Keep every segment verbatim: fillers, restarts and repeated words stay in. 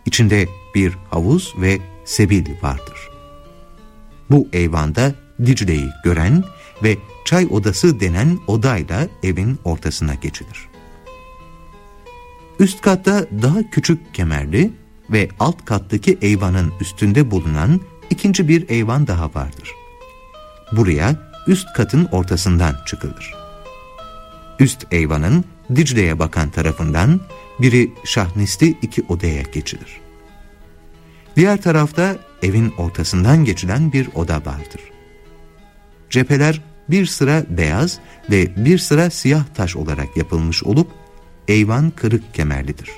İçinde bir havuz ve sebil vardır. Bu eyvanda Dicle'yi gören ve çay odası denen odayla evin ortasına geçilir. Üst katta daha küçük kemerli ve alt kattaki eyvanın üstünde bulunan ikinci bir eyvan daha vardır. Buraya üst katın ortasından çıkılır. Üst eyvanın Dicle'ye bakan tarafından biri şahnesli iki odaya geçilir. Diğer tarafta evin ortasından geçilen bir oda vardır. Cepheler bir sıra beyaz ve bir sıra siyah taş olarak yapılmış olup eyvan kırık kemerlidir.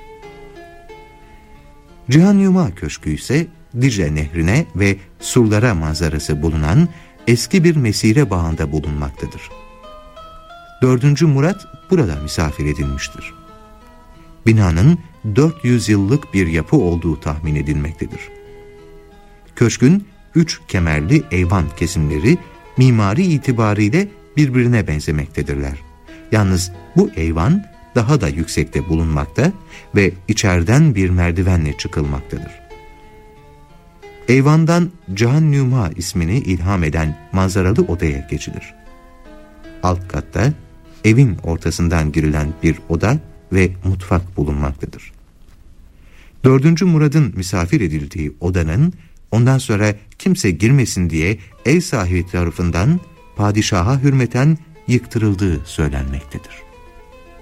Cihan Yuma Köşkü ise Dicle Nehri'ne ve surlara manzarası bulunan eski bir mesire bağında bulunmaktadır. Dördüncü Murat burada misafir edilmiştir. Binanın dört yüz yıllık bir yapı olduğu tahmin edilmektedir. Köşkün üç kemerli eyvan kesimleri mimari itibariyle birbirine benzemektedirler. Yalnız bu eyvan daha da yüksekte bulunmakta ve içeriden bir merdivenle çıkılmaktadır. Eyvandan Cihan Yuma ismini ilham eden manzaralı odaya geçilir. Alt katta evin ortasından girilen bir oda ve mutfak bulunmaktadır. Dördüncü Murad'ın misafir edildiği odanın ondan sonra kimse girmesin diye ev sahibi tarafından padişaha hürmeten yıktırıldığı söylenmektedir.